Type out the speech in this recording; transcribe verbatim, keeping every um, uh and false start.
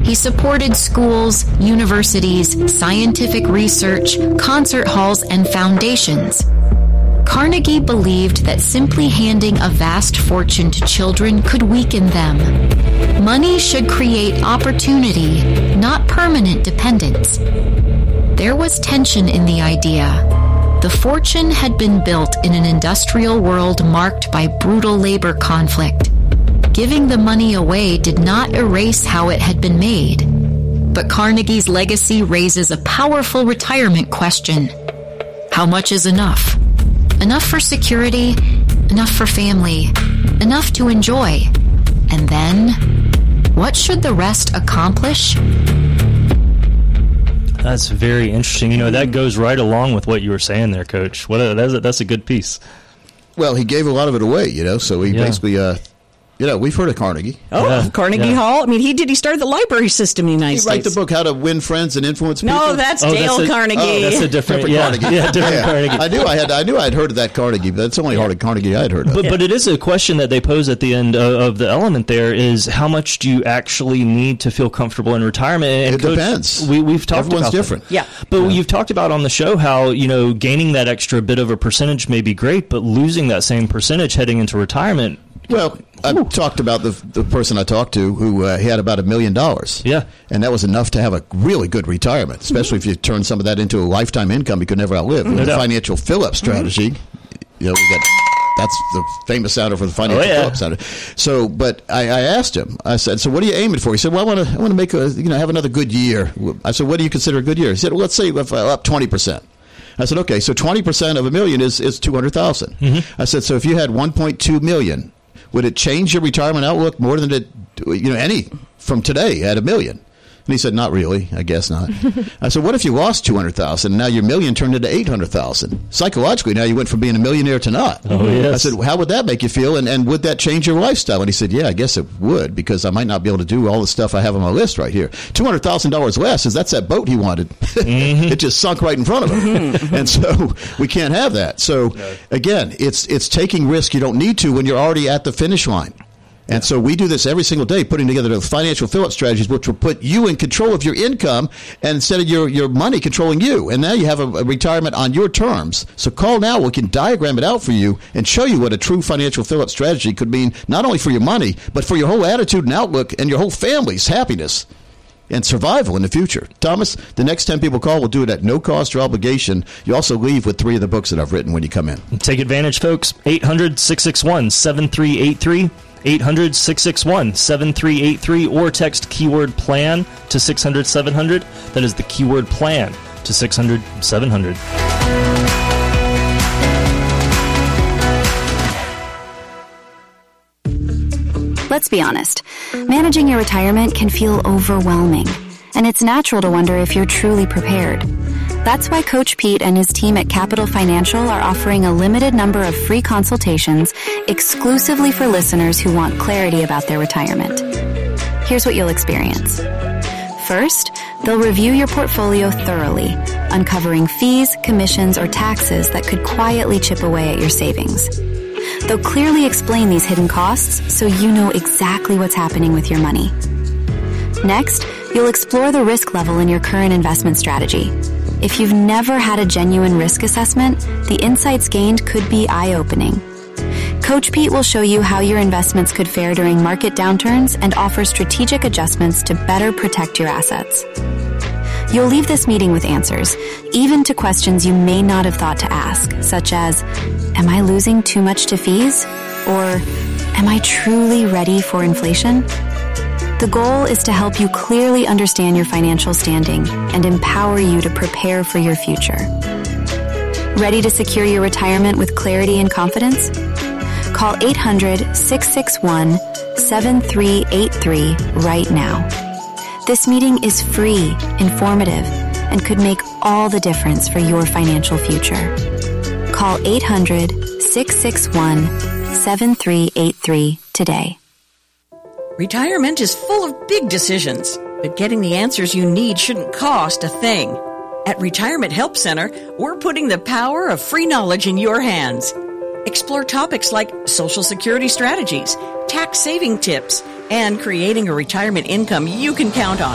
He supported schools, universities, scientific research, concert halls, and foundations. Carnegie believed that simply handing a vast fortune to children could weaken them. Money should create opportunity, not permanent dependence. There was tension in the idea. The fortune had been built in an industrial world marked by brutal labor conflict. Giving the money away did not erase how it had been made. But Carnegie's legacy raises a powerful retirement question. How much is enough? Enough for security, enough for family, enough to enjoy. And then, what should the rest accomplish? That's very interesting. You know, that goes right along with what you were saying there, Coach. What a, that's, a, that's a good piece. Well, he gave a lot of it away, you know, so he Yeah. basically, uh, you know, we've heard of Carnegie. Oh, Yeah, Carnegie yeah. Hall. I mean, he did. He started the library system in the United He States. wrote the book, How to Win Friends and Influence People. No, that's Oh, Dale that's a- Carnegie. oh, that's a different, Different yeah, Carnegie. yeah, different Carnegie. I knew I had. I knew I'd heard of that Carnegie, but that's the only yeah. Carnegie I'd heard of. But, but it is a question that they pose at the end of, of the element there is how much do you actually need to feel comfortable in retirement? And It Coach, depends. We, we've talked Everyone's about that. different. Yeah. But yeah. you've talked about on the show how, you know, gaining that extra bit of a percentage may be great, but losing that same percentage heading into retirement. Well, I've talked about the the person I talked to who uh, he had about a million dollars. Yeah. And that was enough to have a really good retirement, especially if you turn some of that into a lifetime income you could never outlive. No the doubt. financial fill-up strategy, you know, we got that's the famous sounder for the financial Oh, yeah. fill-up sounder. So, but I, I asked him, I said, so what are you aiming for? He said, well, I want to I want to make a, you know, have another good year. I said, what do you consider a good year? He said, well, let's say if I up twenty percent. I said, okay, so twenty percent of a million is, is two hundred thousand. Mm-hmm. I said, so if you had one point two million, would it change your retirement outlook more than it, you know, any from today at a million? And he said, not really. I guess not. I said, what if you lost two hundred thousand and now your million turned into eight hundred thousand? Psychologically, now you went from being a millionaire to not. Oh, yes. I said, well, how would that make you feel? And, and would that change your lifestyle? And he said, yeah, I guess it would, because I might not be able to do all the stuff I have on my list right here. two hundred thousand dollars less is that's that boat he wanted. Mm-hmm. It just sunk right in front of him. And so we can't have that. So again, it's, it's taking risk you don't need to when you're already at the finish line. And so we do this every single day, putting together the financial fill-up strategies, which will put you in control of your income and instead of your, your money controlling you. And now you have a, a retirement on your terms. So call now. We can diagram it out for you and show you what a true financial fill-up strategy could mean, not only for your money, but for your whole attitude and outlook and your whole family's happiness and survival in the future. Thomas, the next ten people call will do it at no cost or obligation. You also leave with three of the books that I've written when you come in. Take advantage, folks. eight hundred, six six one, seven three eight three. eight hundred, six six one, seven three eight three or text keyword plan to six hundred, seven hundred. That is the keyword plan to six hundred, seven hundred. Let's be honest. Managing your retirement can feel overwhelming, and it's natural to wonder if you're truly prepared. That's why Coach Pete and his team at Capital Financial are offering a limited number of free consultations exclusively for listeners who want clarity about their retirement. Here's what you'll experience. First, they'll review your portfolio thoroughly, uncovering fees, commissions, or taxes that could quietly chip away at your savings. They'll clearly explain these hidden costs so you know exactly what's happening with your money. Next, you'll explore the risk level in your current investment strategy. If you've never had a genuine risk assessment, the insights gained could be eye-opening. Coach Pete will show you how your investments could fare during market downturns and offer strategic adjustments to better protect your assets. You'll leave this meeting with answers, even to questions you may not have thought to ask, such as, am I losing too much to fees? Or, am I truly ready for inflation? The goal is to help you clearly understand your financial standing and empower you to prepare for your future. Ready to secure your retirement with clarity and confidence? Call eight hundred, six six one, seven three eight three right now. This meeting is free, informative, and could make all the difference for your financial future. Call eight hundred, six six one, seven three eight three today. Retirement is full of big decisions, but getting the answers you need shouldn't cost a thing. At Retirement Help Center, we're putting the power of free knowledge in your hands. Explore topics like Social Security strategies, tax saving tips, and creating a retirement income you can count on.